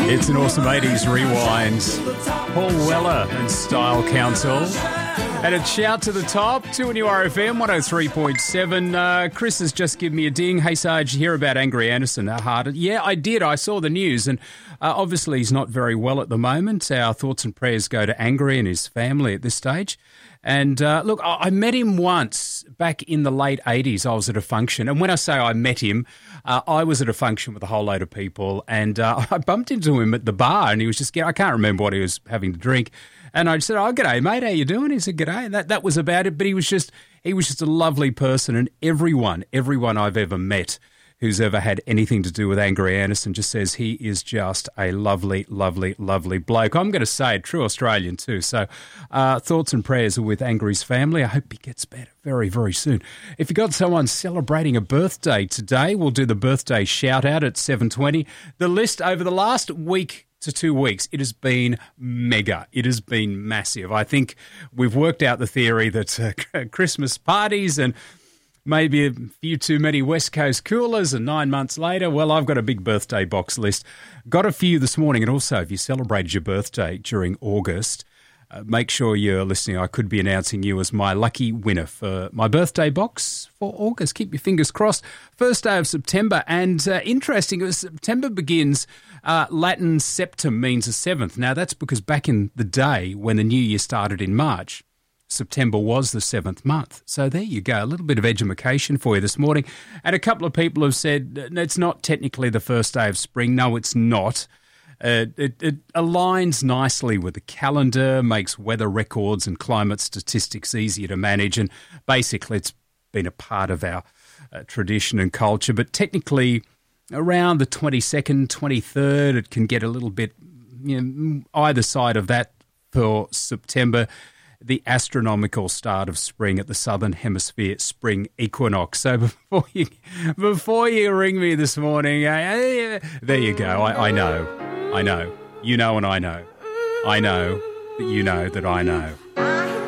It's an awesome 80s rewind. Paul Weller and Style Council. And a shout to the top, 2 New RFM, 103.7. Chris has just given me a ding. Hey, Sarge, you hear about Angry Anderson hearted? Yeah, I did. I saw the news. And obviously he's not very well at the moment. Our thoughts and prayers go to Angry and his family at this stage. And look, I met him once back in the late 80s. I was at a function. And when I say I met him, I was at a function with a whole load of people. And I bumped into him at the bar and he was just, I can't remember what he was having to drink. And I said, "Oh, g'day, mate. How you doing?" He said, "G'day." And that was about it. But he was just a lovely person. And everyone I've ever met who's ever had anything to do with Angry Anderson just says he is just a lovely, lovely, lovely bloke. I'm going to say it, true Australian too. So thoughts and prayers are with Angry's family. I hope he gets better very, very soon. If you've got someone celebrating a birthday today, we'll do the birthday shout-out at 7:20. The list over the last week to 2 weeks, it has been mega. It has been massive. I think we've worked out the theory that Christmas parties and maybe a few too many West Coast coolers, and 9 months later, well, I've got a big birthday box list. Got a few this morning, and also if you celebrated your birthday during August, make sure you're listening. I could be announcing you as my lucky winner for my birthday box for August. Keep your fingers crossed. First day of September, and interesting, as September begins, Latin septem means the 7th. Now, that's because back in the day when the new year started in March, September was the 7th month. So there you go, a little bit of education for you this morning. And a couple of people have said it's not technically the first day of spring. No, it's not. It aligns nicely with the calendar, makes weather records and climate statistics easier to manage, and basically it's been a part of our tradition and culture. But technically, around the 22nd, 23rd, it can get a little bit, either side of that for September, the astronomical start of spring at the Southern Hemisphere spring equinox. So before you ring me this morning, there you go. I know. You know and I know. I know that you know that I know.